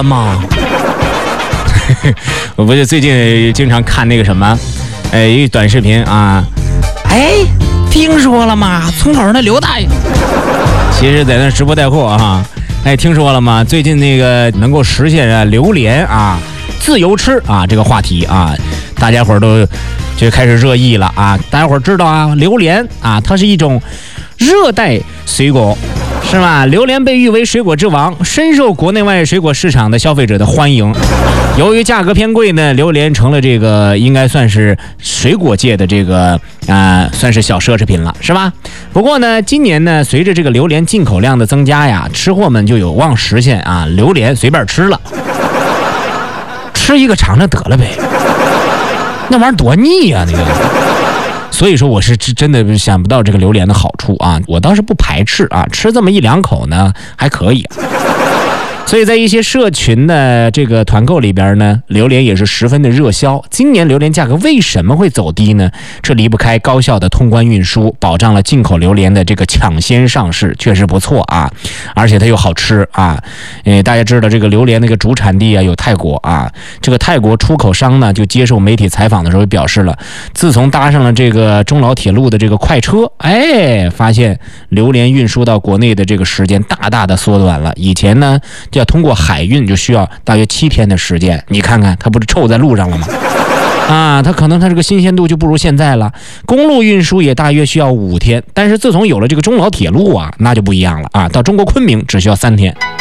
吗？我不是最近经常看那个什么，一个短视频啊，听说了吗？村口那刘大爷，其实在那直播带货啊，听说了吗？最近那个能够实现榴莲啊自由吃啊这个话题啊，大家伙都就开始热议了啊。大家伙知道啊，榴莲啊，它是一种热带水果。是吧？榴莲被誉为水果之王，深受国内外水果市场的消费者的欢迎。由于价格偏贵呢，榴莲成了这个应该算是水果界的这个算是小奢侈品了，是吧？不过呢，今年呢，随着这个榴莲进口量的增加呀，吃货们就有望实现啊榴莲随便吃了，吃一个尝尝得了呗。那玩意儿多腻呀，那个。所以说我是真的想不到这个榴莲的好处啊，我倒是不排斥啊，吃这么一两口呢还可以。所以在一些社群的这个团购里边呢，榴莲也是十分的热销。今年榴莲价格为什么会走低呢？这离不开高效的通关运输，保障了进口榴莲的这个抢先上市，确实不错啊，而且它又好吃啊。大家知道这个榴莲那个主产地啊有泰国啊，这个泰国出口商呢就接受媒体采访的时候表示了，自从搭上了这个中老铁路的这个快车，发现榴莲运输到国内的这个时间大大的缩短了。以前呢要通过海运就需要大约7天的时间，你看看它不是臭在路上了吗？它可能它这个新鲜度就不如现在了。公路运输也大约需要5天，但是自从有了这个中老铁路啊，那就不一样了啊，到中国昆明只需要3天。